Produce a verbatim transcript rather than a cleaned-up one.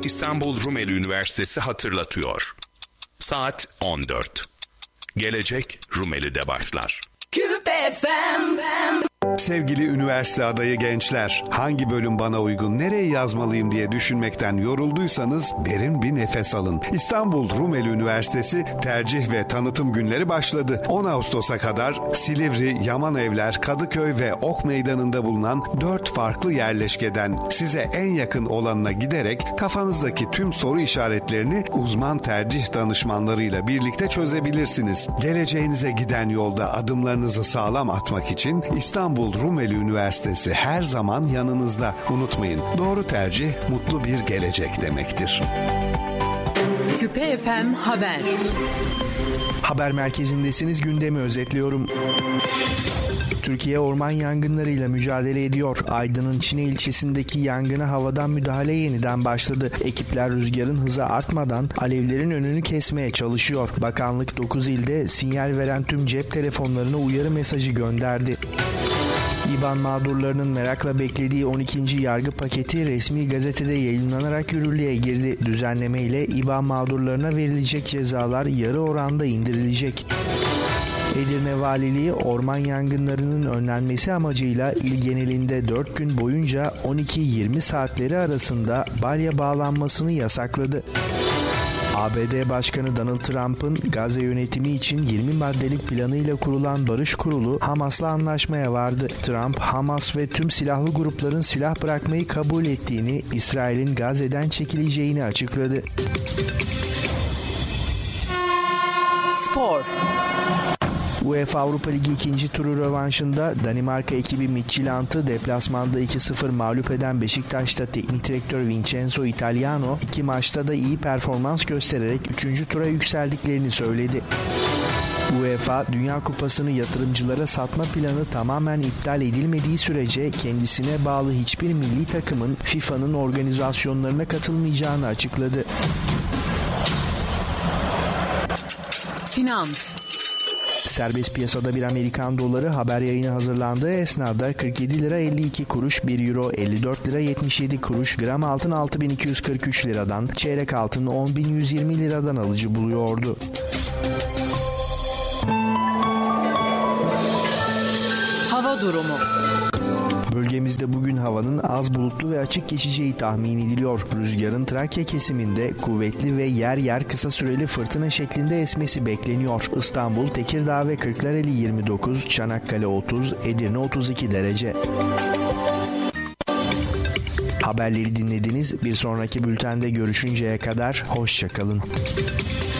İstanbul Rumeli Üniversitesi hatırlatıyor. Saat on dört. Gelecek Rumeli'de başlar. Küpe F M. Sevgili üniversite adayı gençler, hangi bölüm bana uygun, nereye yazmalıyım diye düşünmekten yorulduysanız derin bir nefes alın. İstanbul Rumeli Üniversitesi tercih ve tanıtım günleri başladı. on Ağustos'a kadar Silivri, Yamanevler, Kadıköy ve Ok Meydanı'nda bulunan dört farklı yerleşkeden size en yakın olanına giderek kafanızdaki tüm soru işaretlerini uzman tercih danışmanlarıyla birlikte çözebilirsiniz. Geleceğinize giden yolda adımlarınızı sağlam atmak için İstanbul Rumeli Üniversitesi her zaman yanınızda. Unutmayın, doğru tercih mutlu bir gelecek demektir. Küpe F M Haber. Haber merkezindesiniz, gündemi özetliyorum. Türkiye orman yangınlarıyla mücadele ediyor. Aydın'ın Çine ilçesindeki yangına havadan müdahale yeniden başladı. Ekipler rüzgarın hızı artmadan alevlerin önünü kesmeye çalışıyor. Bakanlık dokuz ilde sinyal veren tüm cep telefonlarına uyarı mesajı gönderdi. İBAN mağdurlarının merakla beklediği on ikinci yargı paketi resmi gazetede yayınlanarak yürürlüğe girdi. Düzenleme ile İBAN mağdurlarına verilecek cezalar yarı oranda indirilecek. Edirne Valiliği orman yangınlarının önlenmesi amacıyla il genelinde dört gün boyunca on iki yirmi saatleri arasında balya bağlanmasını yasakladı. A B D Başkanı Donald Trump'ın Gazze yönetimi için yirmi maddelik planıyla kurulan Barış Kurulu Hamas'la anlaşmaya vardı. Trump, Hamas ve tüm silahlı grupların silah bırakmayı kabul ettiğini, İsrail'in Gazze'den çekileceğini açıkladı. Spor. UEFA Avrupa Ligi ikinci turu rövanşında Danimarka ekibi Midtjylland'ı deplasmanda iki sıfır mağlup eden Beşiktaş'ta teknik direktör Vincenzo Italiano iki maçta da iyi performans göstererek üçüncü tura yükseldiklerini söyledi. UEFA Dünya Kupası'nı yatırımcılara satma planı tamamen iptal edilmediği sürece kendisine bağlı hiçbir milli takımın FIFA'nın organizasyonlarına katılmayacağını açıkladı. Finans. Serbest piyasada bir Amerikan doları haber yayını hazırlandığı esnada kırk yedi lira elli iki kuruş, bir euro elli dört lira yetmiş yedi kuruş, gram altın altı bin iki yüz kırk üç liradan, çeyrek altın on bin yüz yirmi liradan alıcı buluyordu. Hava durumu. Bölgemizde bugün havanın az bulutlu ve açık geçeceği tahmin ediliyor. Rüzgarın Trakya kesiminde kuvvetli ve yer yer kısa süreli fırtına şeklinde esmesi bekleniyor. İstanbul, Tekirdağ ve Kırklareli yirmi dokuz, Çanakkale otuz, Edirne otuz iki derece. Haberleri dinlediniz. Bir sonraki bültende görüşünceye kadar hoşça kalın.